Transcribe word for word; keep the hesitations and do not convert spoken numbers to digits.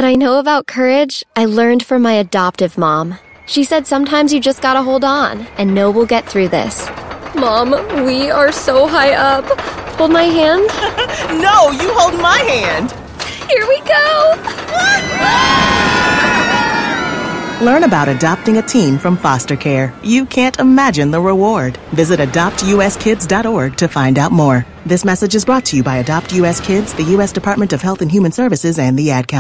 I know about courage, I learned from my adoptive mom. She said sometimes you just gotta hold on and know we'll get through this. Mom, we are so high up. Hold my hand. No, you hold my hand. Here we go. Learn about adopting a teen from foster care. You can't imagine the reward. Visit adopt u s kids dot org to find out more. This message is brought to you by Adopt U S Kids, the U S Department of Health and Human Services, and the Ad Council.